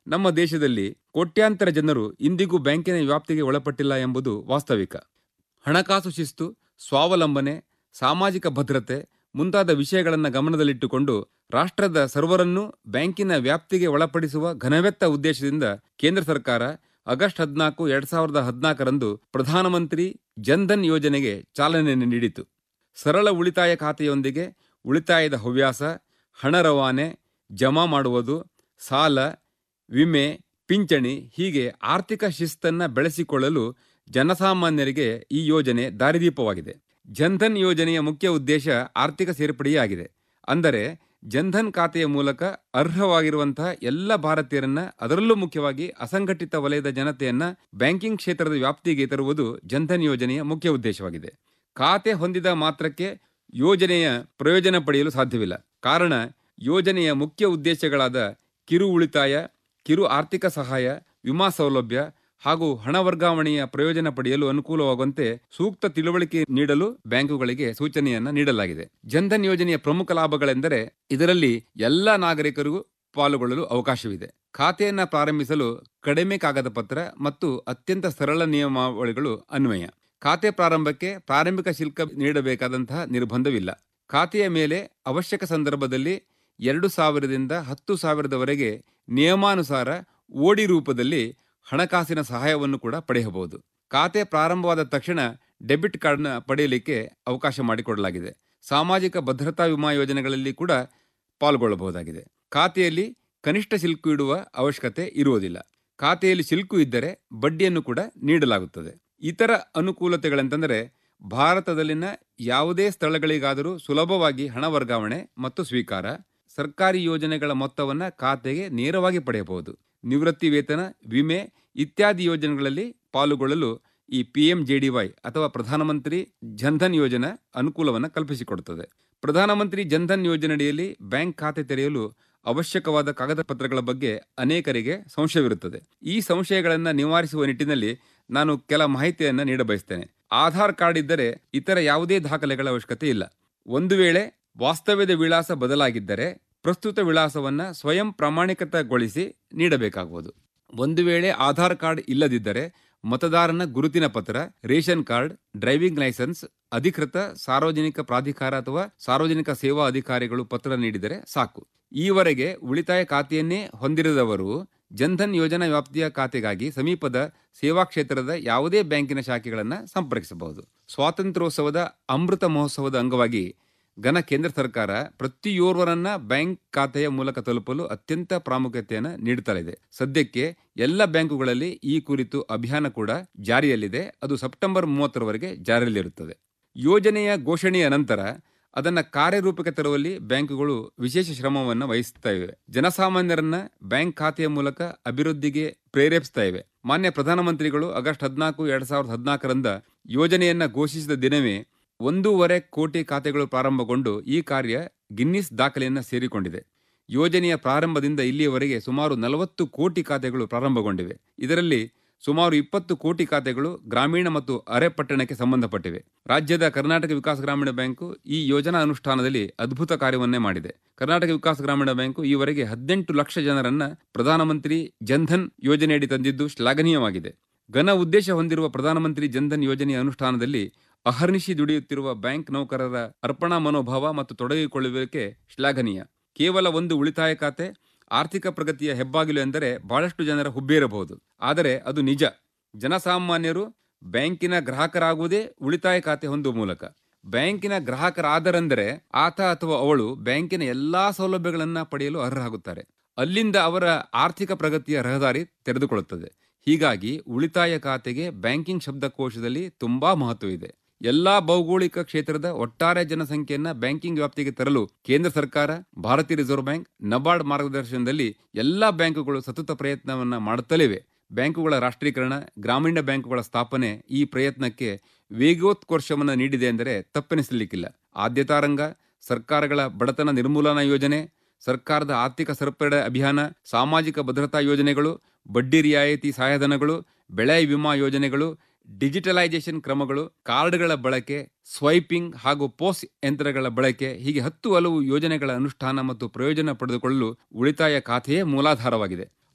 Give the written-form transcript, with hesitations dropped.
ನಮ್ಮ ದೇಶದಲ್ಲಿ ಕೋಟ್ಯಾಂತರ ಜನರು ಇಂದಿಗೂ ಬ್ಯಾಂಕಿನ ವ್ಯಾಪ್ತಿಗೆ ಒಳಪಟ್ಟಿಲ್ಲ ಎಂಬುದು ವಾಸ್ತವಿಕ. ಹಣಕಾಸು ಶಿಸ್ತು, ಸ್ವಾವಲಂಬನೆ, ಸಾಮಾಜಿಕ ಭದ್ರತೆ ಮುಂತಾದ ವಿಷಯಗಳನ್ನು ಗಮನದಲ್ಲಿಟ್ಟುಕೊಂಡು ರಾಷ್ಟ್ರದ ಸರ್ವರನ್ನೂ ಬ್ಯಾಂಕಿನ ವ್ಯಾಪ್ತಿಗೆ ಒಳಪಡಿಸುವ ಘನವೆತ್ತ ಉದ್ದೇಶದಿಂದ ಕೇಂದ್ರ ಸರ್ಕಾರ ಆಗಸ್ಟ್ 14, 2014ರಂದು ಪ್ರಧಾನಮಂತ್ರಿ ಜನ್ಧನ್ ಯೋಜನೆಗೆ ಚಾಲನೆ ನೀಡಿತು. ಸರಳ ಉಳಿತಾಯ ಖಾತೆಯೊಂದಿಗೆ ಉಳಿತಾಯದ ಹವ್ಯಾಸ, ಹಣ ರವಾನೆ, ಜಮಾ ಮಾಡುವುದು, ಸಾಲ, ವಿಮೆ, ಪಿಂಚಣಿ ಹೀಗೆ ಆರ್ಥಿಕ ಶಿಸ್ತನ್ನು ಬೆಳೆಸಿಕೊಳ್ಳಲು ಜನಸಾಮಾನ್ಯರಿಗೆ ಈ ಯೋಜನೆ ದಾರಿದೀಪವಾಗಿದೆ. ಜನ್ಧನ್ ಯೋಜನೆಯ ಮುಖ್ಯ ಉದ್ದೇಶ ಆರ್ಥಿಕ ಸೇರ್ಪಡೆಯಾಗಿದೆ. ಅಂದರೆ ಜನ್ಧನ್ ಖಾತೆಯ ಮೂಲಕ ಅರ್ಹವಾಗಿರುವಂತಹ ಎಲ್ಲ ಭಾರತೀಯರನ್ನ, ಅದರಲ್ಲೂ ಮುಖ್ಯವಾಗಿ ಅಸಂಘಟಿತ ವಲಯದ ಜನತೆಯನ್ನ ಬ್ಯಾಂಕಿಂಗ್ ಕ್ಷೇತ್ರದ ವ್ಯಾಪ್ತಿಗೆ ತರುವುದು ಜನ್ಧನ್ ಯೋಜನೆಯ ಮುಖ್ಯ ಉದ್ದೇಶವಾಗಿದೆ. ಖಾತೆ ಹೊಂದಿದ ಮಾತ್ರಕ್ಕೆ ಯೋಜನೆಯ ಪ್ರಯೋಜನ ಪಡೆಯಲು ಸಾಧ್ಯವಿಲ್ಲ. ಕಾರಣ, ಯೋಜನೆಯ ಮುಖ್ಯ ಉದ್ದೇಶಗಳಾದ ಕಿರು ಉಳಿತಾಯ, ಕಿರು ಆರ್ಥಿಕ ಸಹಾಯ, ವಿಮಾ ಸೌಲಭ್ಯ ಹಾಗೂ ಹಣ ವರ್ಗಾವಣೆಯ ಪ್ರಯೋಜನ ಪಡೆಯಲು ಅನುಕೂಲವಾಗುವಂತೆ ಸೂಕ್ತ ತಿಳುವಳಿಕೆ ನೀಡಲು ಬ್ಯಾಂಕುಗಳಿಗೆ ಸೂಚನೆಯನ್ನ ನೀಡಲಾಗಿದೆ. ಜನ್ಧನ್ ಯೋಜನೆಯ ಪ್ರಮುಖ ಲಾಭಗಳೆಂದರೆ ಇದರಲ್ಲಿ ಎಲ್ಲ ನಾಗರಿಕರಿಗೂ ಪಾಲ್ಗೊಳ್ಳಲು ಅವಕಾಶವಿದೆ. ಖಾತೆಯನ್ನ ಪ್ರಾರಂಭಿಸಲು ಕಡಿಮೆ ಕಾಗದ ಪತ್ರ ಮತ್ತು ಅತ್ಯಂತ ಸರಳ ನಿಯಮಾವಳಿಗಳು ಅನ್ವಯ. ಖಾತೆ ಪ್ರಾರಂಭಕ್ಕೆ ಪ್ರಾರಂಭಿಕ ಶುಲ್ಕ ನೀಡಬೇಕಾದಂತಹ ನಿರ್ಬಂಧವಿಲ್ಲ. ಖಾತೆಯ ಮೇಲೆ ಅವಶ್ಯಕ ಸಂದರ್ಭದಲ್ಲಿ 2,000ದಿಂದ 10,000ವರೆಗೆ ನಿಯಮಾನುಸಾರ ಓಡಿ ರೂಪದಲ್ಲಿ ಹಣಕಾಸಿನ ಸಹಾಯವನ್ನು ಕೂಡ ಪಡೆಯಬಹುದು. ಖಾತೆ ಪ್ರಾರಂಭವಾದ ತಕ್ಷಣ ಡೆಬಿಟ್ ಕಾರ್ಡ್ನ ಪಡೆಯಲಿಕ್ಕೆ ಅವಕಾಶ ಮಾಡಿಕೊಡಲಾಗಿದೆ. ಸಾಮಾಜಿಕ ಭದ್ರತಾ ವಿಮಾ ಯೋಜನೆಗಳಲ್ಲಿ ಕೂಡ ಪಾಲ್ಗೊಳ್ಳಬಹುದಾಗಿದೆ. ಖಾತೆಯಲ್ಲಿ ಕನಿಷ್ಠ ಶುಲ್ಕ ಇಡುವ ಅವಶ್ಯಕತೆ ಇರುವುದಿಲ್ಲ. ಖಾತೆಯಲ್ಲಿ ಶುಲ್ಕ ಇದ್ದರೆ ಬಡ್ಡಿಯನ್ನು ಕೂಡ ನೀಡಲಾಗುತ್ತದೆ. ಇತರ ಅನುಕೂಲತೆಗಳೆಂತಂದರೆ ಭಾರತದಲ್ಲಿನ ಯಾವುದೇ ಸ್ಥಳಗಳಿಗಾದರೂ ಸುಲಭವಾಗಿ ಹಣ ವರ್ಗಾವಣೆ ಮತ್ತು ಸ್ವೀಕಾರ, ಸರ್ಕಾರಿ ಯೋಜನೆಗಳ ಮೊತ್ತವನ್ನು ಖಾತೆಗೆ ನೇರವಾಗಿ ಪಡೆಯಬಹುದು, ನಿವೃತ್ತಿ ವೇತನ, ವಿಮೆ ಇತ್ಯಾದಿ ಯೋಜನೆಗಳಲ್ಲಿ ಪಾಲುಗೊಳ್ಳಲು ಈ PMJDY ಅಥವಾ ಪ್ರಧಾನಮಂತ್ರಿ ಜನ್ಧನ್ ಯೋಜನಾ ಅನುಕೂಲವನ್ನು ಕಲ್ಪಿಸಿಕೊಡುತ್ತದೆ. ಪ್ರಧಾನಮಂತ್ರಿ ಜನ್ಧನ್ ಯೋಜನೆಯಡಿಯಲ್ಲಿ ಬ್ಯಾಂಕ್ ಖಾತೆ ತೆರೆಯಲು ಅವಶ್ಯಕವಾದ ಕಾಗದ ಪತ್ರಗಳ ಬಗ್ಗೆ ಅನೇಕರಿಗೆ ಸಂಶಯವಿರುತ್ತದೆ. ಈ ಸಂಶಯಗಳನ್ನು ನಿವಾರಿಸುವ ನಿಟ್ಟಿನಲ್ಲಿ ನಾನು ಕೆಲ ಮಾಹಿತಿಯನ್ನು ನೀಡಬಯಸ್ತೇನೆ. ಆಧಾರ್ ಕಾರ್ಡ್ ಇದ್ದರೆ ಇತರ ಯಾವುದೇ ದಾಖಲೆಗಳ ಅವಶ್ಯಕತೆ ಇಲ್ಲ. ಒಂದು ವೇಳೆ ವಾಸ್ತವ್ಯದ ವಿಳಾಸ ಬದಲಾಗಿದ್ದರೆ ಪ್ರಸ್ತುತ ವಿಳಾಸವನ್ನು ಸ್ವಯಂ ಪ್ರಮಾಣೀಕೃತಗೊಳಿಸಿ ನೀಡಬೇಕಾಗುವುದು. ಒಂದು ವೇಳೆ ಆಧಾರ್ ಕಾರ್ಡ್ ಇಲ್ಲದಿದ್ದರೆ ಮತದಾರನ ಗುರುತಿನ ಪತ್ರ, ರೇಷನ್ ಕಾರ್ಡ್, ಡ್ರೈವಿಂಗ್ ಲೈಸೆನ್ಸ್, ಅಧಿಕೃತ ಸಾರ್ವಜನಿಕ ಪ್ರಾಧಿಕಾರ ಅಥವಾ ಸಾರ್ವಜನಿಕ ಸೇವಾ ಅಧಿಕಾರಿಗಳು ಪತ್ರ ನೀಡಿದರೆ ಸಾಕು. ಈವರೆಗೆ ಉಳಿತಾಯ ಖಾತೆಯನ್ನೇ ಹೊಂದಿರದವರು ಜನ್ಧನ್ ಯೋಜನಾ ವ್ಯಾಪ್ತಿಯ ಖಾತೆಗಾಗಿ ಸಮೀಪದ ಸೇವಾ ಕ್ಷೇತ್ರದ ಯಾವುದೇ ಬ್ಯಾಂಕಿನ ಶಾಖೆಗಳನ್ನು ಸಂಪರ್ಕಿಸಬಹುದು. ಸ್ವಾತಂತ್ರ್ಯೋತ್ಸವದ ಅಮೃತ ಮಹೋತ್ಸವದ ಅಂಗವಾಗಿ ಕೇಂದ್ರ ಸರ್ಕಾರ ಪ್ರತಿಯೋರ್ವರನ್ನ ಬ್ಯಾಂಕ್ ಖಾತೆಯ ಮೂಲಕ ತಲುಪಲು ಅತ್ಯಂತ ಪ್ರಾಮುಖ್ಯತೆಯನ್ನು ನೀಡುತ್ತಲಿದೆ. ಸದ್ಯಕ್ಕೆ ಎಲ್ಲ ಬ್ಯಾಂಕುಗಳಲ್ಲಿ ಈ ಕುರಿತು ಅಭಿಯಾನ ಕೂಡ ಜಾರಿಯಲ್ಲಿದೆ. ಅದು ಸೆಪ್ಟೆಂಬರ್ 30ರವರೆಗೆ ಜಾರಿಯಲ್ಲಿರುತ್ತದೆ. ಯೋಜನೆಯ ಘೋಷಣೆಯ ನಂತರ ಅದನ್ನು ಕಾರ್ಯರೂಪಕ್ಕೆ ತರುವಲ್ಲಿ ಬ್ಯಾಂಕುಗಳು ವಿಶೇಷ ಶ್ರಮವನ್ನು ವಹಿಸುತ್ತಾ ಇವೆ. ಜನಸಾಮಾನ್ಯರನ್ನ ಬ್ಯಾಂಕ್ ಖಾತೆಯ ಮೂಲಕ ಅಭಿವೃದ್ಧಿಗೆ ಪ್ರೇರೇಪಿಸ್ತಾ ಇವೆ. ಮಾನ್ಯ ಪ್ರಧಾನಮಂತ್ರಿಗಳು ಆಗಸ್ಟ್ 14, 2014ರಂದ ಯೋಜನೆಯನ್ನ ಘೋಷಿಸಿದ ದಿನವೇ 1.5 ಕೋಟಿ ಖಾತೆಗಳು ಪ್ರಾರಂಭಗೊಂಡು ಈ ಕಾರ್ಯ ಗಿನ್ನಿಸ್ ದಾಖಲೆಯನ್ನು ಸೇರಿಕೊಂಡಿದೆ. ಯೋಜನೆಯ ಪ್ರಾರಂಭದಿಂದ ಇಲ್ಲಿಯವರೆಗೆ ಸುಮಾರು 40 ಕೋಟಿ ಖಾತೆಗಳು ಪ್ರಾರಂಭಗೊಂಡಿವೆ. ಇದರಲ್ಲಿ ಸುಮಾರು 20 ಕೋಟಿ ಖಾತೆಗಳು ಗ್ರಾಮೀಣ ಮತ್ತು ಅರೆ ಪಟ್ಟಣಕ್ಕೆ ಸಂಬಂಧಪಟ್ಟಿವೆ. ರಾಜ್ಯದ ಕರ್ನಾಟಕ ವಿಕಾಸ ಗ್ರಾಮೀಣ ಬ್ಯಾಂಕು ಈ ಯೋಜನಾ ಅನುಷ್ಠಾನದಲ್ಲಿ ಅದ್ಭುತ ಕಾರ್ಯವನ್ನೇ ಮಾಡಿದೆ. ಕರ್ನಾಟಕ ವಿಕಾಸ ಗ್ರಾಮೀಣ ಬ್ಯಾಂಕು ಈವರೆಗೆ 18 ಲಕ್ಷ ಜನರನ್ನ ಪ್ರಧಾನಮಂತ್ರಿ ಜನ್ಧನ್ ಯೋಜನೆಯಡಿ ತಂದಿದ್ದು ಶ್ಲಾಘನೀಯವಾಗಿದೆ. ಘನ ಉದ್ದೇಶ ಹೊಂದಿರುವ ಪ್ರಧಾನಮಂತ್ರಿ ಜನ್ಧನ್ ಯೋಜನೆಯ ಅನುಷ್ಠಾನದಲ್ಲಿ ಅಹರ್ನಿಶಿ ದುಡಿಯುತ್ತಿರುವ ಬ್ಯಾಂಕ್ ನೌಕರರ ಅರ್ಪಣಾ ಮನೋಭಾವ ಮತ್ತು ತೊಡಗಿಕೊಳ್ಳುವಿಕೆ ಶ್ಲಾಘನೀಯ. ಕೇವಲ ಒಂದು ಉಳಿತಾಯ ಖಾತೆ ಆರ್ಥಿಕ ಪ್ರಗತಿಯ ಹೆಬ್ಬಾಗಿಲು ಎಂದರೆ ಬಹಳಷ್ಟು ಜನರ ಹುಬ್ಬೇರಬಹುದು. ಆದರೆ ಅದು ನಿಜ. ಜನಸಾಮಾನ್ಯರು ಬ್ಯಾಂಕಿನ ಗ್ರಾಹಕರಾಗುವುದೇ ಉಳಿತಾಯ ಖಾತೆ ಹೊಂದುವ ಮೂಲಕ. ಬ್ಯಾಂಕಿನ ಗ್ರಾಹಕರಾದರೆಂದರೆ ಆತ ಅಥವಾ ಅವಳು ಬ್ಯಾಂಕಿನ ಎಲ್ಲಾ ಸೌಲಭ್ಯಗಳನ್ನು ಪಡೆಯಲು ಅರ್ಹರಾಗುತ್ತಾರೆ. ಅಲ್ಲಿಂದ ಅವರ ಆರ್ಥಿಕ ಪ್ರಗತಿಯ ರಹದಾರಿ ತೆರೆದುಕೊಳ್ಳುತ್ತದೆ. ಹೀಗಾಗಿ ಉಳಿತಾಯ ಖಾತೆಗೆ ಬ್ಯಾಂಕಿಂಗ್ ಶಬ್ದಕೋಶದಲ್ಲಿ ತುಂಬಾ ಮಹತ್ವವಿದೆ. ಎಲ್ಲಾ ಭೌಗೋಳಿಕ ಕ್ಷೇತ್ರದ ಒಟ್ಟಾರೆ ಜನಸಂಖ್ಯೆಯನ್ನ ಬ್ಯಾಂಕಿಂಗ್ ವ್ಯಾಪ್ತಿಗೆ ತರಲು ಕೇಂದ್ರ ಸರ್ಕಾರ, ಭಾರತೀಯ ರಿಸರ್ವ್ ಬ್ಯಾಂಕ್, ನಬಾರ್ಡ್ ಮಾರ್ಗದರ್ಶನದಲ್ಲಿ ಎಲ್ಲಾ ಬ್ಯಾಂಕುಗಳು ಸತತ ಪ್ರಯತ್ನವನ್ನ ಮಾಡುತ್ತಲಿವೆ. ಬ್ಯಾಂಕುಗಳ ರಾಷ್ಟ್ರೀಕರಣ, ಗ್ರಾಮೀಣ ಬ್ಯಾಂಕುಗಳ ಸ್ಥಾಪನೆ ಈ ಪ್ರಯತ್ನಕ್ಕೆ ವೇಗೋತ್ಕರ್ಷವನ್ನು ನೀಡಿದೆ ಎಂದರೆ ತಪ್ಪೆನಿಸಲಿಕ್ಕಿಲ್ಲ. ಆದ್ಯತಾ ರಂಗ, ಸರ್ಕಾರಗಳ ಬಡತನ ನಿರ್ಮೂಲನಾ ಯೋಜನೆ, ಸರ್ಕಾರದ ಆರ್ಥಿಕ ಸೇರ್ಪಡೆ ಅಭಿಯಾನ, ಸಾಮಾಜಿಕ ಭದ್ರತಾ ಯೋಜನೆಗಳು, ಬಡ್ಡಿ ರಿಯಾಯಿತಿ ಸಹಾಯಧನಗಳು, ಬೆಳೆ ವಿಮಾ ಯೋಜನೆಗಳು, ಡಿಜಿಟಲೈಸೇಷನ್ ಕ್ರಮಗಳು, ಕಾರ್ಡ್ಗಳ ಬಳಕೆ, ಸ್ವೈಪಿಂಗ್ ಹಾಗೂ ಪೋಸ್ ಯಂತ್ರಗಳ ಬಳಕೆ ಹೀಗೆ 10 ಹಲವು ಯೋಜನೆಗಳ ಅನುಷ್ಠಾನ ಮತ್ತು ಪ್ರಯೋಜನ ಪಡೆದುಕೊಳ್ಳಲು ಉಳಿತಾಯ ಖಾತೆಯೇ ಮೂಲಾಧಾರವಾಗಿದೆ.